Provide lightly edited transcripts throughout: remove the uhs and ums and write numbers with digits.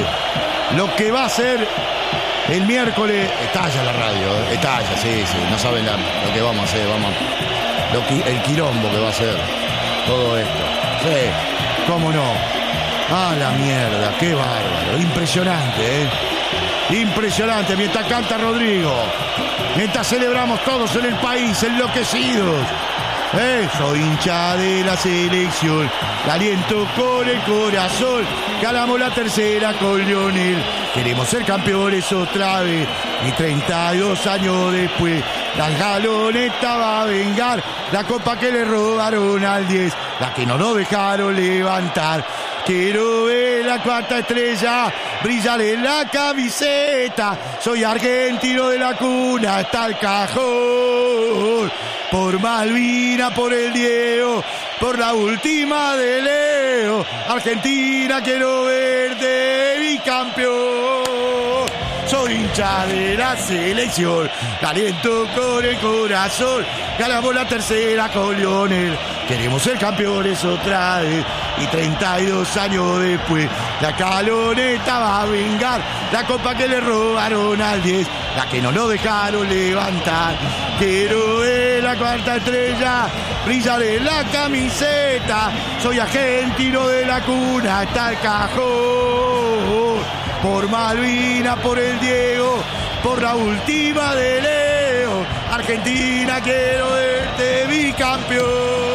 lo que va a ser el miércoles. Estalla la radio, estalla, sí, no saben lo que vamos a hacer, el quilombo que va a ser todo esto. Sí, cómo no. Ah, la mierda, qué bárbaro, impresionante, impresionante, mientras canta Rodrigo, mientras celebramos todos en el país, enloquecidos. Soy hincha de la selección, la aliento con el corazón, ganamos la tercera con Lionel, queremos ser campeones otra vez, y 32 años después, la galoneta va a vengar, la copa que le robaron al 10, la que no nos dejaron levantar. Quiero ver la cuarta estrella brillar en la camiseta. Soy argentino de la cuna hasta el cajón. Por Malvina, por el Diego, por la última de Leo. Argentina, quiero verte bicampeón. Soy hincha de la selección, aliento con el corazón. Ganamos la tercera con Lionel, queremos ser campeones otra vez. Y 32 años después, la caloneta va a vengar la copa que le robaron al 10, la que no lo dejaron levantar. Quiero ver la cuarta estrella brillar en la camiseta. Soy argentino de la cuna hasta el cajón. Por Malvina, por el Diego, por la última de Leo. Argentina, quiero verte bicampeón.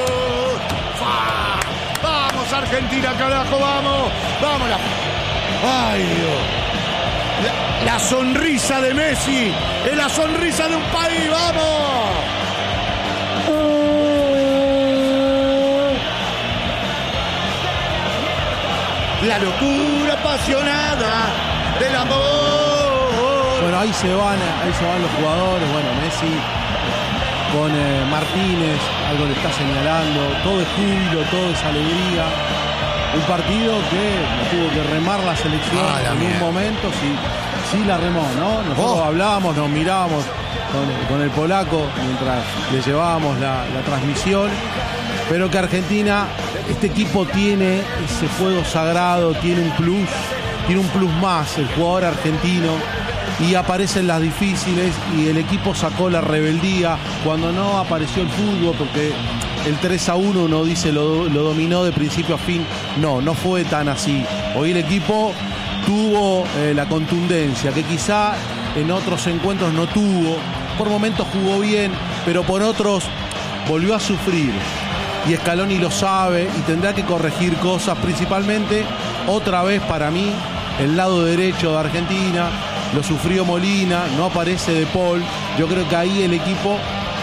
¡Vamos, Argentina, carajo, vamos! ¡Vamos! ¡Ay, Dios! La sonrisa de Messi es la sonrisa de un país, ¡vamos! La locura apasionada del amor. Bueno, ahí se van los jugadores. Bueno, Messi con Martínez, algo le está señalando. Todo es júbilo, todo es alegría. Un partido que tuvo que remar la selección en un momento. Sí la remó, ¿no? Nosotros hablábamos, nos mirábamos con el polaco mientras le llevábamos la transmisión. Pero que Argentina, este equipo tiene ese fuego sagrado, tiene un plus más, el jugador argentino, y aparecen las difíciles y el equipo sacó la rebeldía cuando no apareció el fútbol, porque el 3-1 uno dice lo dominó de principio a fin. No fue tan así. Hoy el equipo tuvo la contundencia que quizá en otros encuentros no tuvo. Por momentos jugó bien, pero por otros volvió a sufrir. Y Scaloni lo sabe y tendrá que corregir cosas, principalmente, otra vez para mí, el lado derecho de Argentina. Lo sufrió Molina, no aparece De Paul. Yo creo que ahí el equipo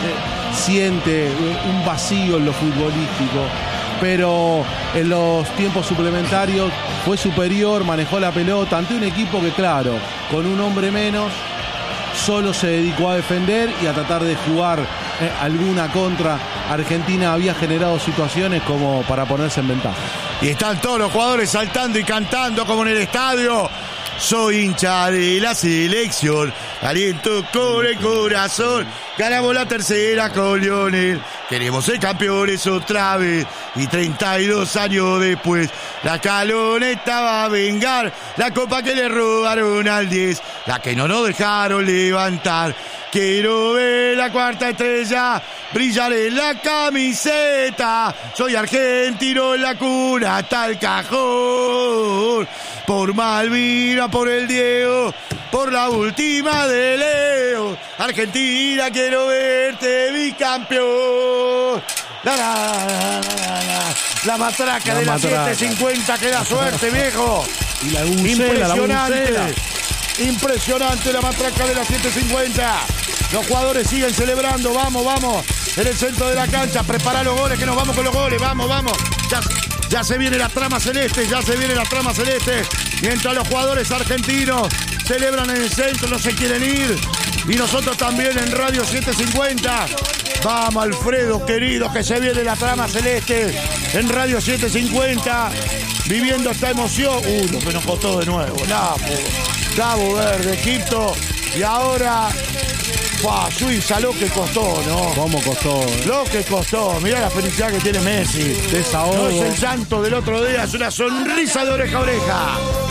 siente un vacío en lo futbolístico. Pero en los tiempos suplementarios fue superior, manejó la pelota ante un equipo que, claro, con un hombre menos, solo se dedicó a defender y a tratar de jugar alguna contra. Argentina había generado situaciones como para ponerse en ventaja. Y están todos los jugadores saltando y cantando como en el estadio. Soy hincha de la selección, aliento con el corazón. Ganamos la tercera con Lionel, queremos ser campeones otra vez. Y 32 años después, la caloneta va a vengar la copa que le robaron al 10, la que no nos dejaron levantar. Quiero ver la cuarta estrella brillar en la camiseta. Soy argentino en la cuna hasta el cajón. Por Malvina, por el Diego, por la última de Leo. Argentina, quiero verte bicampeón. La matraca de la 750 que da suerte, viejo. Y la bucela, impresionante. Impresionante la matraca de la 750. Los jugadores siguen celebrando. Vamos. En el centro de la cancha. Prepara los goles, que nos vamos con los goles. Vamos. Ya se viene la trama celeste. Mientras los jugadores argentinos celebran en el centro, no se quieren ir. Y nosotros también en Radio 750. Vamos, Alfredo, querido, que se viene la trama celeste en Radio 750. Viviendo esta emoción. Lo que nos costó de nuevo. Cabo Verde, Egipto. Y ahora Suiza, lo que costó, ¿no? ¿Cómo costó? Lo que costó. Mirá la felicidad que tiene Messi. Desahogo. No es el llanto del otro día, es una sonrisa de oreja a oreja.